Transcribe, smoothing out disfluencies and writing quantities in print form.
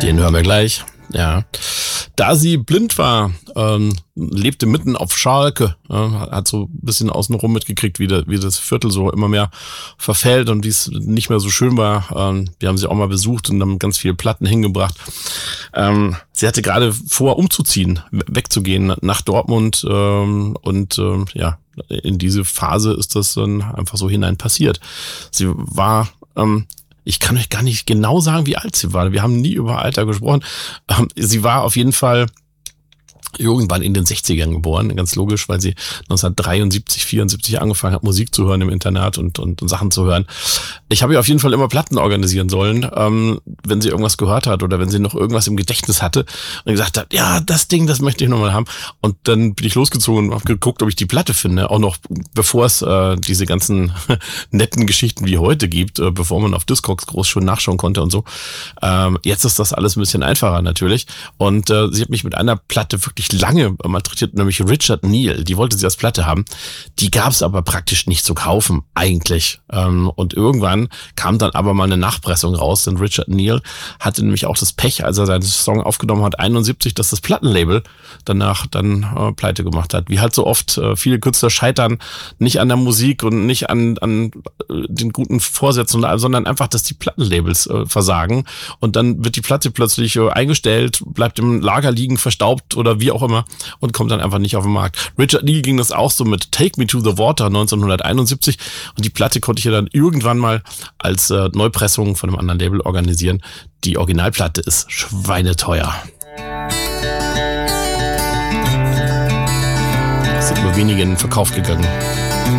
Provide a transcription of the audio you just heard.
Den hören wir gleich. Ja. Da sie blind war, lebte mitten auf Schalke, hat so ein bisschen außenrum mitgekriegt, wie das Viertel so immer mehr verfällt und wie es nicht mehr so schön war. Wir haben sie auch mal besucht und haben ganz viele Platten hingebracht. Sie hatte gerade vor, umzuziehen, wegzugehen nach Dortmund ja, in diese Phase ist das dann einfach so hinein passiert. Sie war... Ich kann euch gar nicht genau sagen, wie alt sie war. Wir haben nie über Alter gesprochen. Sie war auf jeden Fall irgendwann in den 60ern geboren, ganz logisch, weil sie 1973, 74 angefangen hat, Musik zu hören im Internat und Sachen zu hören. Ich habe ihr auf jeden Fall immer Platten organisieren sollen, wenn sie irgendwas gehört hat oder wenn sie noch irgendwas im Gedächtnis hatte und gesagt hat, ja, das Ding, das möchte ich nochmal haben. Und dann bin ich losgezogen und habe geguckt, ob ich die Platte finde, auch noch bevor es diese ganzen netten Geschichten wie heute gibt, bevor man auf Discogs groß schon nachschauen konnte und so. Jetzt ist das alles ein bisschen einfacher natürlich. Und sie hat mich mit einer Platte wirklich lange malträtiert, nämlich Richard Neal. Die wollte sie als Platte haben. Die gab es aber praktisch nicht zu kaufen, eigentlich. Und irgendwann kam dann aber mal eine Nachpressung raus, denn Richard Neal hatte nämlich auch das Pech, als er seinen Song aufgenommen hat, 71, dass das Plattenlabel danach dann pleite gemacht hat. Wie halt so oft, viele Künstler scheitern nicht an der Musik und nicht an den guten Vorsätzen, sondern einfach, dass die Plattenlabels versagen. Und dann wird die Platte plötzlich eingestellt, bleibt im Lager liegen, verstaubt oder wie auch immer und kommt dann einfach nicht auf den Markt. Richard Neal ging das auch so mit Take Me to the Water 1971 und die Platte konnte ich ja dann irgendwann mal als Neupressung von einem anderen Label organisieren. Die Originalplatte ist schweineteuer. Es sind nur wenige in den Verkauf gegangen.